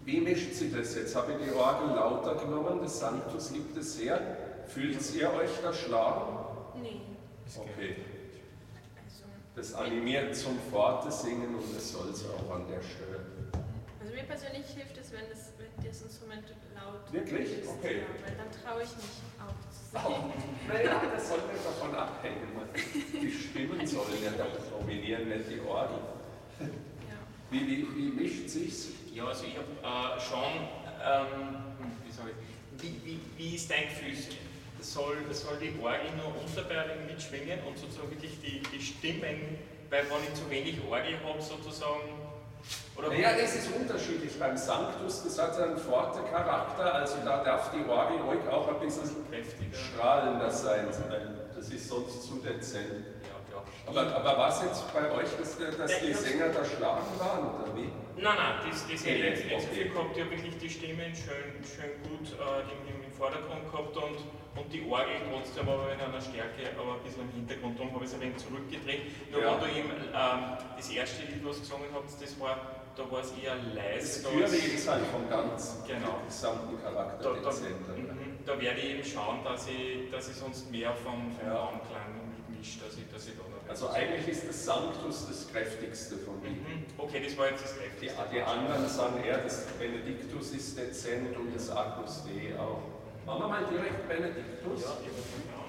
Wie mischt sie das? Jetzt habe ich die Orgel lauter genommen, das Sanctus gibt es sehr. Fühlt ihr euch da schlagen? Nee. Okay. Also, Das animiert zum Fortesingen und das soll es auch an der Stelle. also mir persönlich hilft es, wenn das Instrument laut Wirklich? ist. Okay. Ja, weil dann traue ich mich auch zu Auch. singen. Naja, das soll nicht davon abhängen. Die Stimmen sollen ja dominieren, nicht die Orgel. Ja. Wie mischt sich's? Ja, also ich habe schon, wie sage ich, wie ist dein Gefühl? Soll die Orgel nur unterbärtig mitschwingen und sozusagen wirklich die Stimmen, weil wenn ich zu wenig Orgel habe sozusagen, oder? Naja, das ist unterschiedlich. Beim Sanctus, das hat einen forten Charakter, also da darf die Orgel ruhig auch ein bisschen kräftiger, strahlender sein, weil das ist sonst zu dezent. Ja. Aber was jetzt bei euch, dass die Sänger da schlagen waren, oder wie? Nein, das hätte ich nicht so Okay. viel gehabt. Ich habe wirklich die Stimmen schön gut im Vordergrund gehabt und die Orgel trotzdem aber in einer Stärke, aber ein bisschen im Hintergrund. Darum habe ich es ein wenig zurückgedreht. Nur Ja. wenn du eben das erste Lied, was gesungen habt, da war es eher leise. Das Chöre ist halt vom ganz Genau. gesamten Charakter dezenter. Da werde ich eben schauen, dass ich sonst mehr vom Anklang mitmische, dass ich da noch. Also eigentlich ist das Sanctus das kräftigste von ihnen. Okay, das war jetzt das kräftigste. Die anderen sagen eher, das Benediktus ist dezent und das Agnus Dei auch. Machen wir mal direkt Benediktus. Ja, ich